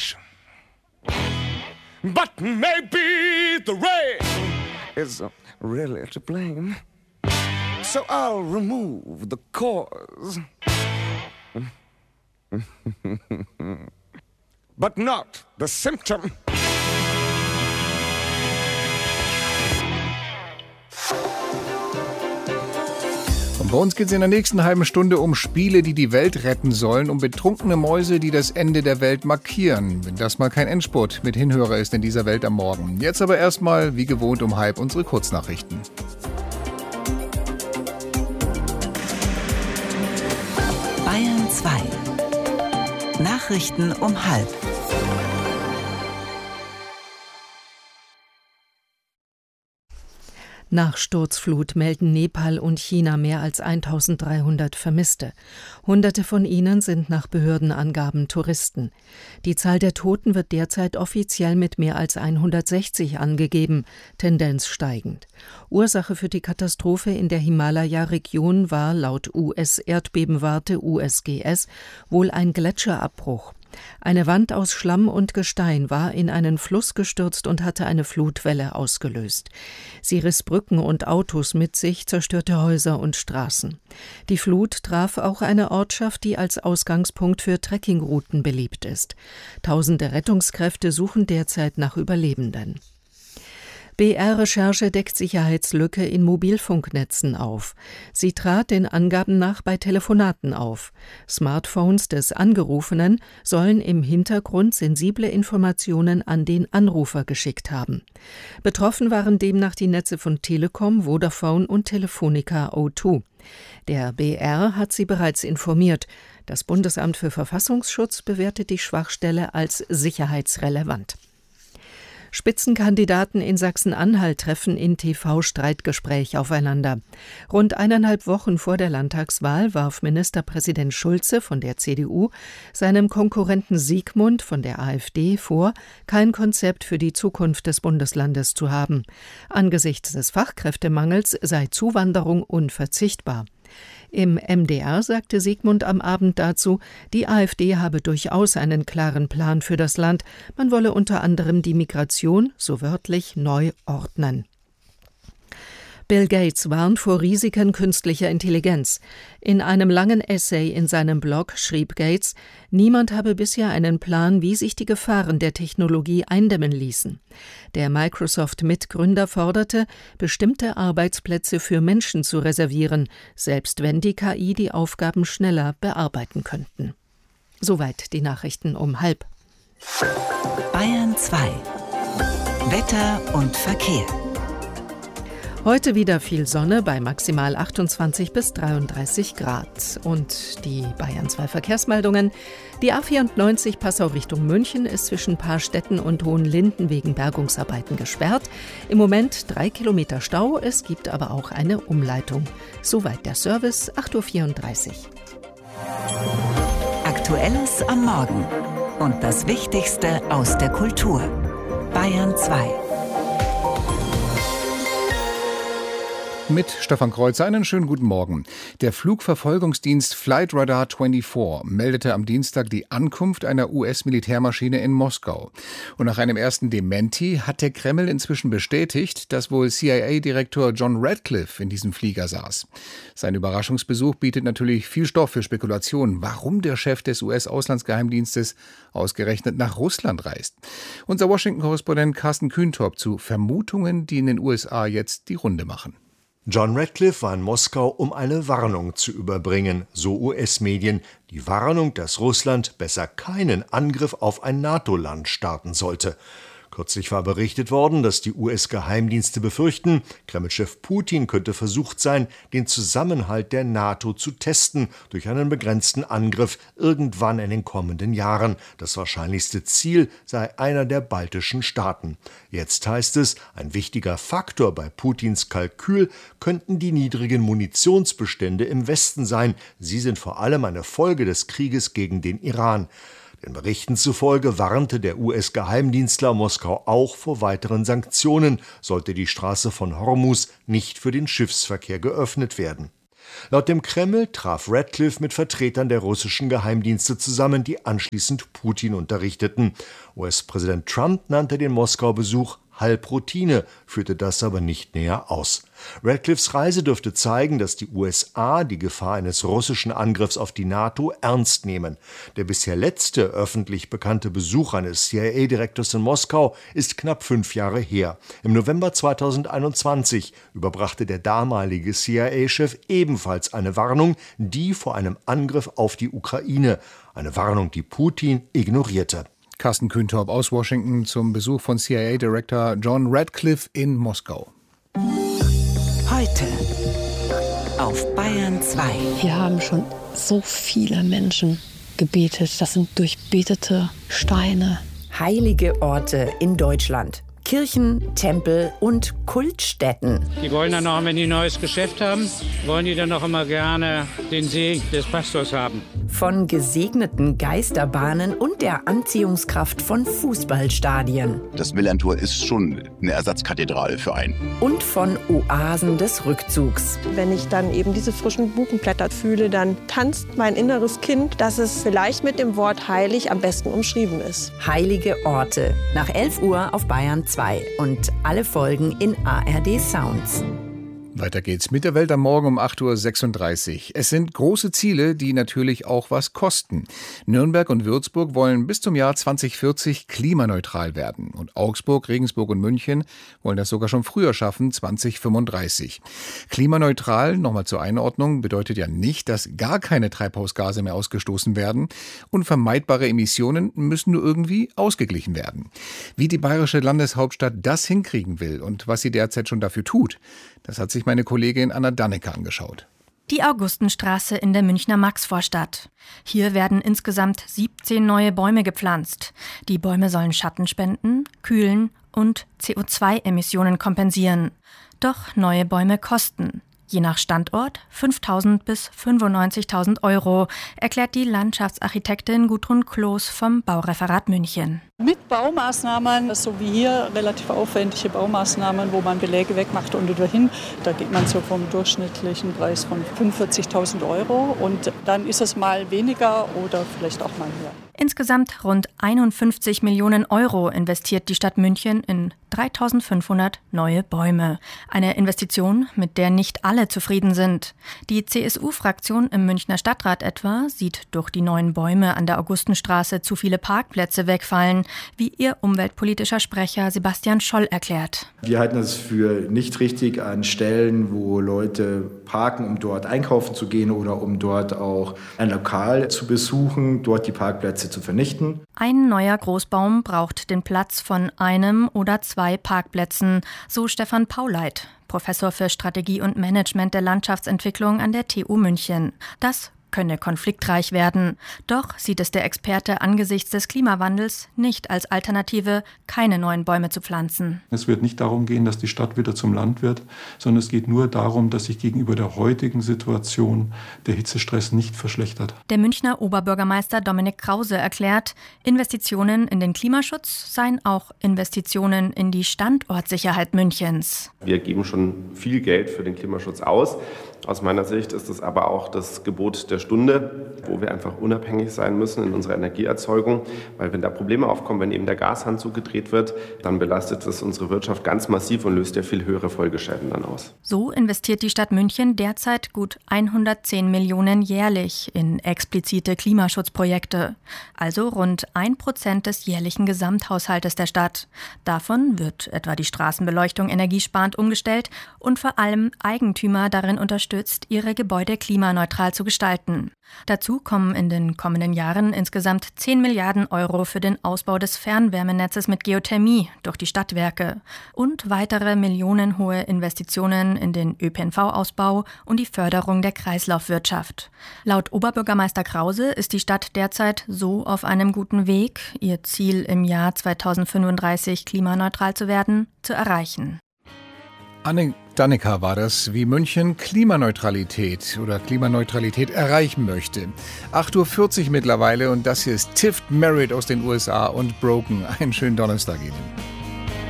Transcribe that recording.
nation. But maybe the rain is really to blame. So I'll remove the cause. But not the symptom. Und bei uns geht es in der nächsten halben Stunde um Spiele, die die Welt retten sollen, um betrunkene Mäuse, die das Ende der Welt markieren. Wenn das mal kein Endspurt mit Hinhörer ist in dieser Welt am Morgen. Jetzt aber erstmal, wie gewohnt, um halb unsere Kurznachrichten. Bayern 2. Nachrichten um halb. Nach Sturzflut melden Nepal und China mehr als 1300 Vermisste. Hunderte von ihnen sind nach Behördenangaben Touristen. Die Zahl der Toten wird derzeit offiziell mit mehr als 160 angegeben, Tendenz steigend. Ursache für die Katastrophe in der Himalaya-Region war laut US-Erdbebenwarte USGS wohl ein Gletscherabbruch. Eine Wand aus Schlamm und Gestein war in einen Fluss gestürzt und hatte eine Flutwelle ausgelöst. Sie riss Brücken und Autos mit sich, zerstörte Häuser und Straßen. Die Flut traf auch eine Ortschaft, die als Ausgangspunkt für Trekkingrouten beliebt ist. Tausende Rettungskräfte suchen derzeit nach Überlebenden. BR-Recherche deckt Sicherheitslücke in Mobilfunknetzen auf. Sie trat den Angaben nach bei Telefonaten auf. Smartphones des Angerufenen sollen im Hintergrund sensible Informationen an den Anrufer geschickt haben. Betroffen waren demnach die Netze von Telekom, Vodafone und Telefonica O2. Der BR hat sie bereits informiert. Das Bundesamt für Verfassungsschutz bewertet die Schwachstelle als sicherheitsrelevant. Spitzenkandidaten in Sachsen-Anhalt treffen in TV-Streitgespräch aufeinander. Rund 1,5 Wochen vor der Landtagswahl warf Ministerpräsident Schulze von der CDU seinem Konkurrenten Siegmund von der AfD vor, kein Konzept für die Zukunft des Bundeslandes zu haben. Angesichts des Fachkräftemangels sei Zuwanderung unverzichtbar. Im MDR sagte Siegmund am Abend dazu, die AfD habe durchaus einen klaren Plan für das Land. Man wolle unter anderem die Migration, so wörtlich, neu ordnen. Bill Gates warnt vor Risiken künstlicher Intelligenz. In einem langen Essay in seinem Blog schrieb Gates, niemand habe bisher einen Plan, wie sich die Gefahren der Technologie eindämmen ließen. Der Microsoft-Mitgründer forderte, bestimmte Arbeitsplätze für Menschen zu reservieren, selbst wenn die KI die Aufgaben schneller bearbeiten könnten. Soweit die Nachrichten um halb. Bayern 2. Wetter und Verkehr. Heute wieder viel Sonne bei maximal 28 bis 33 Grad. Und die Bayern 2 Verkehrsmeldungen. Die A94 Passau Richtung München ist zwischen Paarstetten und Hohenlinden wegen Bergungsarbeiten gesperrt. Im Moment 3 Kilometer Stau, es gibt aber auch eine Umleitung. Soweit der Service, 8.34 Uhr. Aktuelles am Morgen und das Wichtigste aus der Kultur. Bayern 2. Mit Stefan Kreuzer einen schönen guten Morgen. Der Flugverfolgungsdienst Flight Radar 24 meldete am Dienstag die Ankunft einer US-Militärmaschine in Moskau. Und nach einem ersten Dementi hat der Kreml inzwischen bestätigt, dass wohl CIA-Direktor John Radcliffe in diesem Flieger saß. Sein Überraschungsbesuch bietet natürlich viel Stoff für Spekulationen, warum der Chef des US-Auslandsgeheimdienstes ausgerechnet nach Russland reist. Unser Washington-Korrespondent Carsten Kühntop zu Vermutungen, die in den USA jetzt die Runde machen. John Radcliffe war in Moskau, um eine Warnung zu überbringen, so US-Medien. Die Warnung, dass Russland besser keinen Angriff auf ein NATO-Land starten sollte. Kürzlich war berichtet worden, dass die US-Geheimdienste befürchten, Kreml-Chef Putin könnte versucht sein, den Zusammenhalt der NATO zu testen durch einen begrenzten Angriff irgendwann in den kommenden Jahren. Das wahrscheinlichste Ziel sei einer der baltischen Staaten. Jetzt heißt es, ein wichtiger Faktor bei Putins Kalkül könnten die niedrigen Munitionsbestände im Westen sein. Sie sind vor allem eine Folge des Krieges gegen den Iran. Den Berichten zufolge warnte der US-Geheimdienstler Moskau auch vor weiteren Sanktionen, sollte die Straße von Hormuz nicht für den Schiffsverkehr geöffnet werden. Laut dem Kreml traf Radcliffe mit Vertretern der russischen Geheimdienste zusammen, die anschließend Putin unterrichteten. US-Präsident Trump nannte den Moskau-Besuch Halbroutine, führte das aber nicht näher aus. Radcliffes Reise dürfte zeigen, dass die USA die Gefahr eines russischen Angriffs auf die NATO ernst nehmen. Der bisher letzte öffentlich bekannte Besuch eines CIA-Direktors in Moskau ist knapp 5 Jahre her. Im November 2021 überbrachte der damalige CIA-Chef ebenfalls eine Warnung, die vor einem Angriff auf die Ukraine. Eine Warnung, die Putin ignorierte. Carsten Kühntorp aus Washington zum Besuch von CIA-Director John Radcliffe in Moskau. Heute auf Bayern 2. Hier haben schon so viele Menschen gebetet. Das sind durchbetete Steine. Heilige Orte in Deutschland. Kirchen, Tempel und Kultstätten. Die wollen dann auch, wenn die ein neues Geschäft haben, wollen die dann auch immer gerne den Segen des Pastors haben. Von gesegneten Geisterbahnen und der Anziehungskraft von Fußballstadien. Das Millerntor ist schon eine Ersatzkathedrale für einen. Und von Oasen des Rückzugs. Wenn ich dann eben diese frischen Buchenblätter fühle, dann tanzt mein inneres Kind, dass es vielleicht mit dem Wort heilig am besten umschrieben ist. Heilige Orte. Nach 11 Uhr auf Bayern 2 und alle Folgen in ARD Sounds. Weiter geht's mit der Welt am Morgen um 8.36 Uhr. Es sind große Ziele, die natürlich auch was kosten. Nürnberg und Würzburg wollen bis zum Jahr 2040 klimaneutral werden. Und Augsburg, Regensburg und München wollen das sogar schon früher schaffen, 2035. Klimaneutral, nochmal zur Einordnung, bedeutet ja nicht, dass gar keine Treibhausgase mehr ausgestoßen werden. Unvermeidbare Emissionen müssen nur irgendwie ausgeglichen werden. Wie die bayerische Landeshauptstadt das hinkriegen will und was sie derzeit schon dafür tut, das hat sich meine Kollegin Anna Dannecke angeschaut. Die Augustenstraße in der Münchner Maxvorstadt. Hier werden insgesamt 17 neue Bäume gepflanzt. Die Bäume sollen Schatten spenden, kühlen und CO2-Emissionen kompensieren. Doch neue Bäume kosten. Je nach Standort 5.000 bis 95.000 Euro, erklärt die Landschaftsarchitektin Gudrun Kloß vom Baureferat München. Mit Baumaßnahmen, so wie hier relativ aufwendige Baumaßnahmen, wo man Beläge wegmacht und wieder hin, da geht man so vom durchschnittlichen Preis von 45.000 Euro und dann ist es mal weniger oder vielleicht auch mal mehr. Insgesamt rund 51 Millionen Euro investiert die Stadt München in 3.500 neue Bäume. Eine Investition, mit der nicht alle zufrieden sind. Die CSU-Fraktion im Münchner Stadtrat etwa sieht durch die neuen Bäume an der Augustenstraße zu viele Parkplätze wegfallen, wie ihr umweltpolitischer Sprecher Sebastian Scholl erklärt. Wir halten es für nicht richtig an Stellen, wo Leute parken, um dort einkaufen zu gehen oder um dort auch ein Lokal zu besuchen, dort die Parkplätze zu vernichten. Ein neuer Großbaum braucht den Platz von einem oder 2 Parkplätzen, so Stefan Pauleit, Professor für Strategie und Management der Landschaftsentwicklung an der TU München. Das könne konfliktreich werden. Doch sieht es der Experte angesichts des Klimawandels nicht als Alternative, keine neuen Bäume zu pflanzen. Es wird nicht darum gehen, dass die Stadt wieder zum Land wird, sondern es geht nur darum, dass sich gegenüber der heutigen Situation der Hitzestress nicht verschlechtert. Der Münchner Oberbürgermeister Dominik Krause erklärt, Investitionen in den Klimaschutz seien auch Investitionen in die Standortsicherheit Münchens. Wir geben schon viel Geld für den Klimaschutz aus. Aus meiner Sicht ist es aber auch das Gebot der Stunde, wo wir einfach unabhängig sein müssen in unserer Energieerzeugung. Weil wenn da Probleme aufkommen, wenn eben der Gashahn zugedreht wird, dann belastet es unsere Wirtschaft ganz massiv und löst ja viel höhere Folgeschäden dann aus. So investiert die Stadt München derzeit gut 110 Millionen jährlich in explizite Klimaschutzprojekte. Also rund 1% des jährlichen Gesamthaushaltes der Stadt. Davon wird etwa die Straßenbeleuchtung energiesparend umgestellt und vor allem Eigentümer darin unterstützt, ihre Gebäude klimaneutral zu gestalten. Dazu kommen in den kommenden Jahren insgesamt 10 Milliarden Euro für den Ausbau des Fernwärmenetzes mit Geothermie durch die Stadtwerke und weitere millionenhohe Investitionen in den ÖPNV-Ausbau und die Förderung der Kreislaufwirtschaft. Laut Oberbürgermeister Krause ist die Stadt derzeit so auf einem guten Weg, ihr Ziel im Jahr 2035 klimaneutral zu werden, zu erreichen. Anne Dannecke war das, wie München Klimaneutralität erreichen möchte. 8.40 Uhr mittlerweile und das hier ist Tift Merritt aus den USA und Broken. Einen schönen Donnerstag Ihnen.